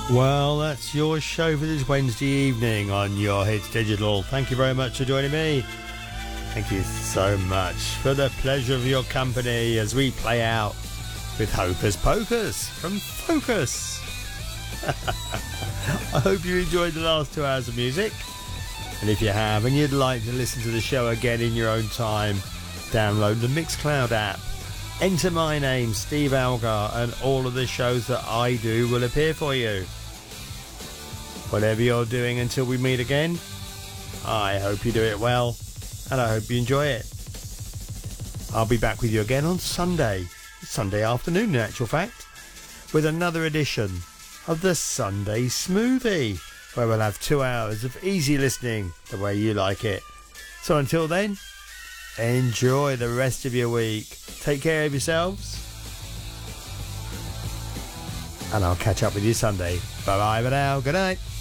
Well, that's your show for this Wednesday evening on Your Hits Digital. Thank you very much for joining me. Thank you so much for the pleasure of your company as we play out with Hocus Pocus from Focus. I hope you enjoyed the last 2 hours of music. And if you have and you'd like to listen to the show again in your own time, download the Mixcloud app. Enter my name, Steve Algar, and all of the shows that I do will appear for you. Whatever you're doing until we meet again, I hope you do it well, and I hope you enjoy it. I'll be back with you again on Sunday afternoon in actual fact, with another edition of the Sunday Smoothie, where we'll have 2 hours of easy listening the way you like it. So until then, enjoy the rest of your week. Take care of yourselves, and I'll catch up with you Sunday. Bye bye for now. Good night.